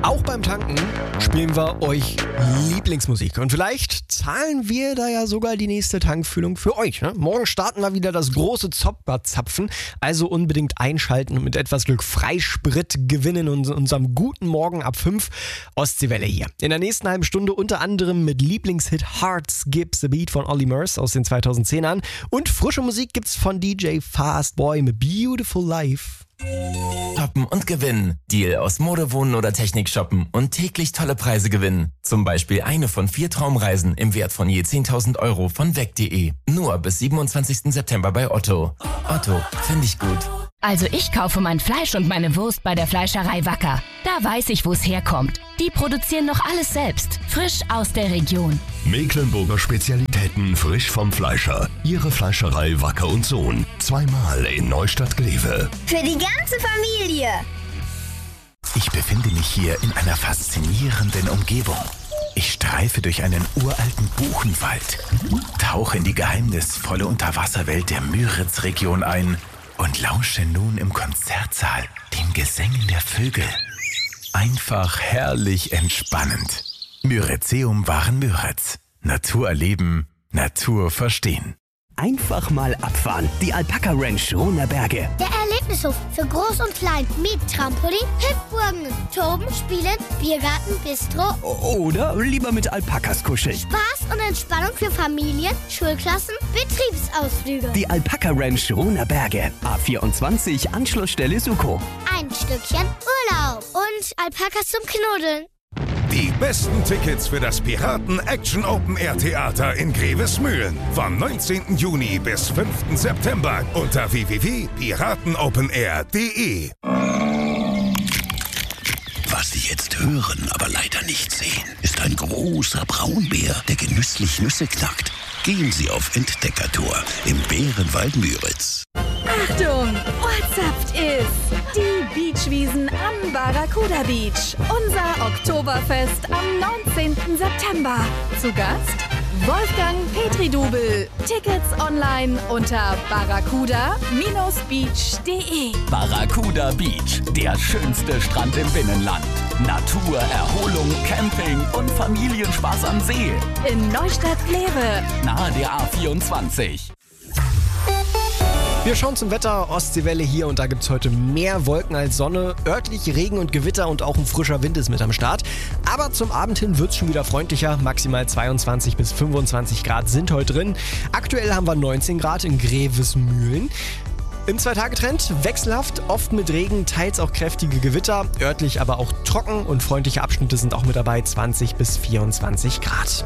Auch beim Tanken spielen wir euch Lieblingsmusik. Und vielleicht zahlen wir da ja sogar die nächste Tankfüllung für euch. Ne? Morgen starten wir wieder das große Zopperzapfen. Also unbedingt einschalten und mit etwas Glück Freisprit gewinnen und unserem guten Morgen ab 5 Ostseewelle hier. In der nächsten halben Stunde unter anderem mit Lieblingshit Hearts Gives the Beat von Olly Murs aus den 2010ern. Und frische Musik gibt's von DJ Fastboy mit Beautiful Life. Shoppen und gewinnen. Deal aus Mode, Wohnen oder Technik shoppen und täglich tolle Preise gewinnen. Zum Beispiel eine von 4 Traumreisen im Wert von je 10.000 Euro von weg.de. Nur bis 27. September bei Otto. Otto, finde ich gut. Also ich kaufe mein Fleisch und meine Wurst bei der Fleischerei Wacker. Da weiß ich, wo es herkommt. Die produzieren noch alles selbst. Frisch aus der Region. Mecklenburger Spezialitäten frisch vom Fleischer. Ihre Fleischerei Wacker und Sohn. 2-mal in Neustadt-Glewe. Für die ganze Familie. Ich befinde mich hier in einer faszinierenden Umgebung. Ich streife durch einen uralten Buchenwald, tauche in die geheimnisvolle Unterwasserwelt der Müritz-Region ein und lausche nun im Konzertsaal den Gesängen der Vögel. Einfach herrlich entspannend. Müritzeum waren Müritz. Natur erleben, Natur verstehen. Einfach mal abfahren. Die Alpaka Ranch Rohner Berge. Der Erlebnishof für Groß und Klein mit Trampolin, Hüpfburgen, Toben, Spielen, Biergarten, Bistro. Oder lieber mit Alpakas kuscheln. Spaß und Entspannung für Familien, Schulklassen, Betriebsausflüge. Die Alpaka Ranch Rohner Berge. A24 Anschlussstelle Suko. Ein Stückchen Urlaub und Alpakas zum Knuddeln. Die besten Tickets für das Piraten Action Open Air Theater in Grevesmühlen vom 19. Juni bis 5. September unter www.piratenopenair.de. Was Sie jetzt hören, aber leider nicht sehen, ist ein großer Braunbär, der genüsslich Nüsse knackt. Gehen Sie auf Entdeckertour im Bärenwald Müritz. Achtung, Ortsaft ist die Beachwiesen am Barracuda Beach. Unser Oktoberfest am 19. September. Zu Gast Wolfgang Petri-Dubel. Tickets online unter barracuda-beach.de. Barracuda Beach, der schönste Strand im Binnenland. Natur, Erholung, Camping und Familienspaß am See. In Neustadt-Glewe. Nahe der A24. Wir schauen zum Wetter, Ostseewelle hier und da gibt es heute mehr Wolken als Sonne. Örtlich Regen und Gewitter und auch ein frischer Wind ist mit am Start. Aber zum Abend hin wird es schon wieder freundlicher. Maximal 22 bis 25 Grad sind heute drin. Aktuell haben wir 19 Grad in Grevesmühlen. Im 2-Tage-Trend wechselhaft, oft mit Regen, teils auch kräftige Gewitter. Örtlich aber auch trocken und freundliche Abschnitte sind auch mit dabei, 20 bis 24 Grad.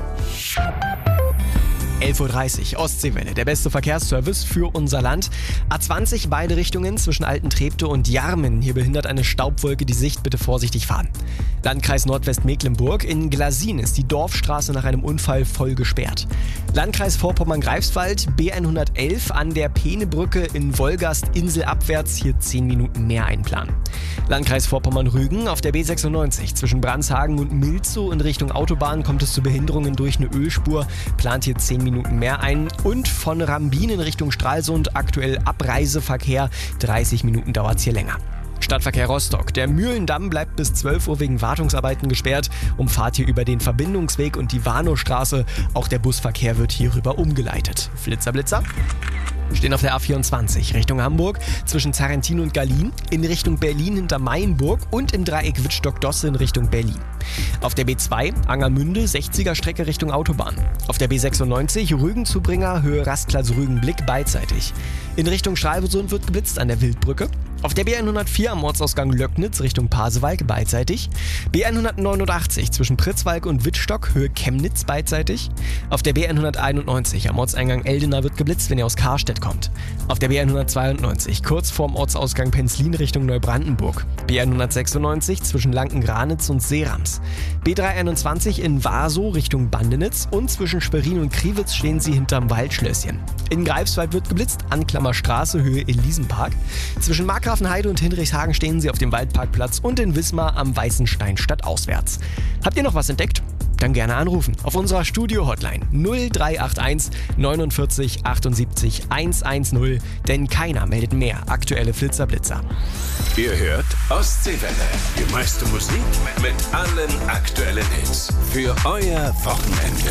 11.30 Uhr, Ostseewelle, der beste Verkehrsservice für unser Land. A20 beide Richtungen zwischen Altentreptow und Jarmen. Hier behindert eine Staubwolke die Sicht, bitte vorsichtig fahren. Landkreis Nordwestmecklenburg. In Glasin ist die Dorfstraße nach einem Unfall voll gesperrt. Landkreis Vorpommern-Greifswald, B111 an der Peenebrücke in Wolgast inselabwärts, hier 10 Minuten mehr einplanen. Landkreis Vorpommern-Rügen auf der B96 zwischen Branshagen und Milzow in Richtung Autobahn kommt es zu Behinderungen durch eine Ölspur, plant hier 10 Minuten mehr ein. Und von Rambin in Richtung Stralsund aktuell Abreiseverkehr, 30 Minuten dauert es hier länger. Stadtverkehr Rostock. Der Mühlendamm bleibt bis 12 Uhr wegen Wartungsarbeiten gesperrt. Umfahrt hier über den Verbindungsweg und die Warnowstraße. Auch der Busverkehr wird hierüber umgeleitet. Flitzer, Blitzer. Stehen auf der A24 Richtung Hamburg zwischen Zarrentin und Gallien, in Richtung Berlin hinter Mainburg und im Dreieck Wittstock-Dosse in Richtung Berlin. Auf der B2 Angermünde 60er Strecke Richtung Autobahn. Auf der B96 Rügen-Zubringer Höhe Rastplatz Rügenblick beidseitig. In Richtung Stralsund wird geblitzt an der Wildbrücke. Auf der B104 am Ortsausgang Löcknitz Richtung Pasewalk beidseitig. B189 zwischen Pritzwalk und Wittstock Höhe Chemnitz beidseitig. Auf der B191 am Ortseingang Eldena wird geblitzt, wenn ihr aus Karstedt kommt. Auf der B192 kurz vorm Ortsausgang Penzlin Richtung Neubrandenburg. B196 zwischen Lanken-Granitz und Seerams. B321 in Warsow Richtung Bandenitz und zwischen Schwerin und Kriwitz stehen sie hinterm Waldschlösschen. In Greifswald wird geblitzt, Anklammer Straße Höhe Elisenpark. Zwischen Markgrafenheide und Hinrichshagen stehen sie auf dem Waldparkplatz und in Wismar am Weißenstein stadtauswärts. Habt ihr noch was entdeckt? dann gerne anrufen. Auf unserer Studio-Hotline 0381 49 78 110, denn keiner meldet mehr aktuelle Flitzer-Blitzer. Ihr hört Ostseewelle. Die meiste Musik mit allen aktuellen Hits. Für euer Wochenende.